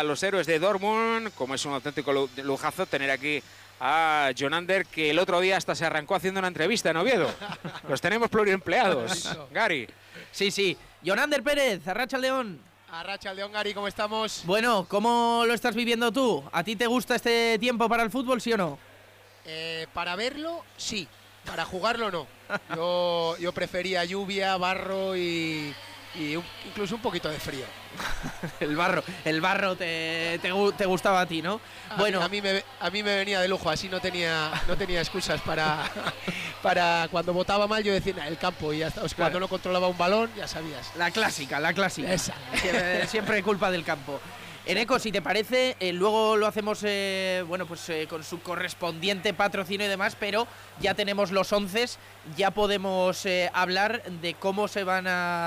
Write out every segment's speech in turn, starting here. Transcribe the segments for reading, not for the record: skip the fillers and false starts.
para los héroes de Dortmund, como es un auténtico lujazo tener aquí a Jonander, que el otro día hasta se arrancó haciendo una entrevista en Oviedo. Los tenemos pluriempleados, Gary. Sí. Jonander Pérez, Arratsaldeon. Arratsaldeon, Gary, ¿cómo estamos? Bueno, ¿cómo lo estás viviendo tú? ¿A ti te gusta este tiempo para el fútbol, sí o no? Para verlo, sí. Para jugarlo, no. Yo prefería lluvia, barro y incluso un poquito de frío. El barro te gustaba a ti, ¿no? Bueno, a mí me venía de lujo, así no tenía excusas para cuando votaba mal yo decía el campo y ya está. Cuando no controlaba un balón, ya sabías. La clásica. Esa. Siempre culpa del campo. Eneco, si te parece, luego lo hacemos con su correspondiente patrocinio y demás, pero ya tenemos los 11, ya podemos hablar de cómo se van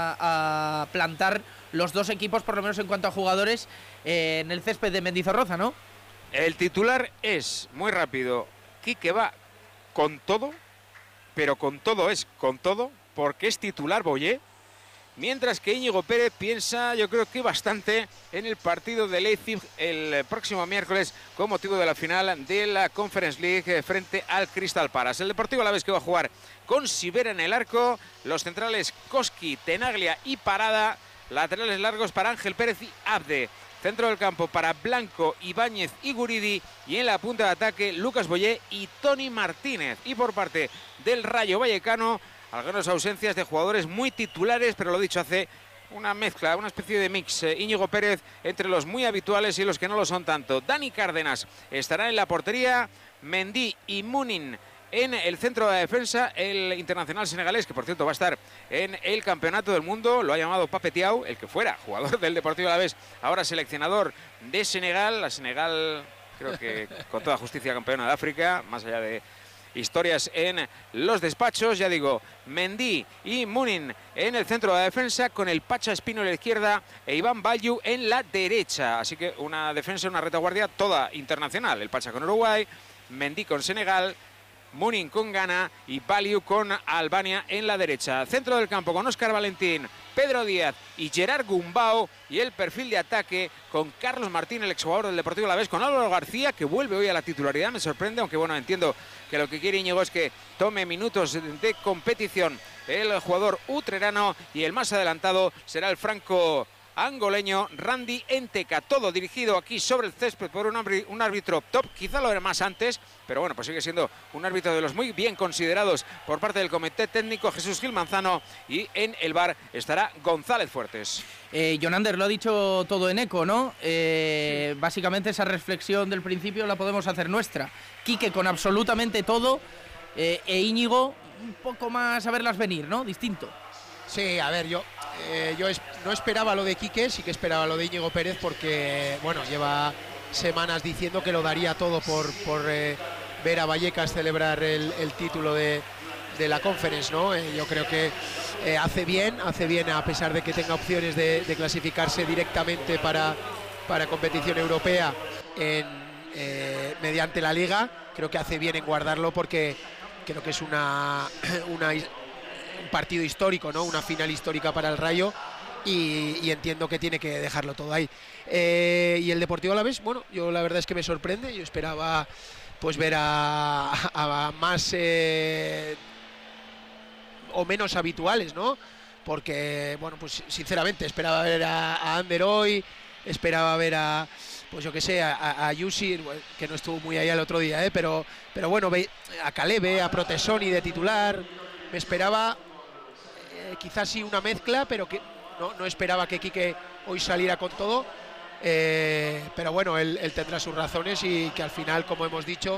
a plantar los dos equipos, por lo menos en cuanto a jugadores, en el césped de Mendizorroza, ¿no? El titular es, muy rápido, Quique va con todo, pero con todo es con todo, porque es titular Boyé. Mientras que Íñigo Pérez piensa, yo creo que bastante, en el partido de Leipzig el próximo miércoles con motivo de la final de la Conference League frente al Crystal Palace. El Deportivo Alavés que va a jugar con Sivera en el arco, los centrales Koski, Tenaglia y Parada, laterales largos para Ángel Pérez y Abde. Centro del campo para Blanco, Ibáñez y Guridi, y en la punta de ataque Lucas Boyé y Tony Martínez. Y por parte del Rayo Vallecano, algunas ausencias de jugadores muy titulares, pero lo dicho, hace una mezcla, una especie de mix. Íñigo Pérez entre los muy habituales y los que no lo son tanto. Dani Cárdenas estará en la portería, Mendy y Munin en el centro de la defensa, el internacional senegalés, que por cierto va a estar en el Campeonato del Mundo, lo ha llamado Pape Thiaw, el que fuera jugador del Deportivo Alavés, ahora seleccionador de Senegal. La Senegal, creo que con toda justicia campeona de África, más allá de historias en los despachos. Ya digo, Mendy y Munin en el centro de la defensa, con el Pacha Espino en la izquierda e Iván Bayu en la derecha. Así que una defensa, una retaguardia toda internacional. El Pacha con Uruguay, Mendy con Senegal, Munin con Ghana y Bayu con Albania en la derecha. Centro del campo con Óscar Valentín, Pedro Díaz y Gerard Gumbau, y el perfil de ataque con Carlos Martín, el exjugador del Deportivo Alavés, con Álvaro García, que vuelve hoy a la titularidad. Me sorprende, aunque bueno, entiendo que lo que quiere Íñigo es que tome minutos de competición el jugador utrerano, y el más adelantado será el franco angoleño Randy Enteca. Todo dirigido aquí sobre el césped por un árbitro top, quizá lo era más antes, pero bueno, pues sigue siendo un árbitro de los muy bien considerados por parte del comité técnico, Jesús Gil Manzano, y en el VAR estará González Fuertes. Jonander, lo ha dicho todo Eneco, ¿no? Sí. Básicamente esa reflexión del principio la podemos hacer nuestra. Quique con absolutamente todo, e Íñigo un poco más a verlas venir, ¿no? Distinto. Sí, a ver, yo no esperaba lo de Quique, sí que esperaba lo de Íñigo Pérez, porque bueno, lleva semanas diciendo que lo daría todo por ver a Vallecas celebrar el título de la Conference, ¿no? Yo creo que hace bien, a pesar de que tenga opciones de clasificarse directamente para competición europea mediante la Liga. Creo que hace bien en guardarlo, porque creo que es un partido histórico, ¿no? Una final histórica para el Rayo, y entiendo que tiene que dejarlo todo ahí. Y el Deportivo Alavés, bueno, yo la verdad es que me sorprende. Yo esperaba pues ver a más o menos habituales, ¿no? Porque, bueno, pues sinceramente esperaba ver a Ander hoy, esperaba ver a, pues yo que sé, a Yusir, que no estuvo muy allá el otro día, pero bueno, a Calebe, a Protesoni de titular. Me esperaba quizás sí una mezcla, pero que no esperaba que Quique hoy saliera con todo. Pero bueno, él tendrá sus razones, y que al final, como hemos dicho,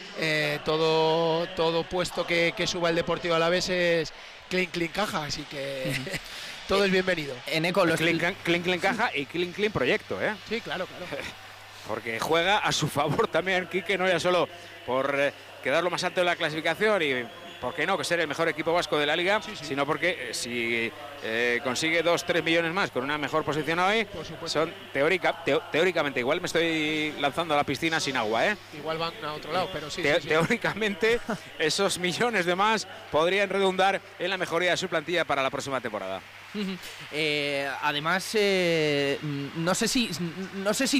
todo puesto que suba el Deportivo Alavés es clean caja, así que todo es bienvenido. Eneco, clean caja y clean proyecto, ¿eh? Sí, claro. Porque juega a su favor también Quique, no ya solo por quedar lo más alto de la clasificación y ¿por qué no? Que ser el mejor equipo vasco de la Liga, sí. Sino porque si consigue 2-3 millones más con una mejor posición hoy, son teóricamente, igual me estoy lanzando a la piscina sin agua, ¿eh? Igual van a otro lado, pero sí. Teóricamente, esos millones de más podrían redundar en la mejoría de su plantilla para la próxima temporada. Además, no sé si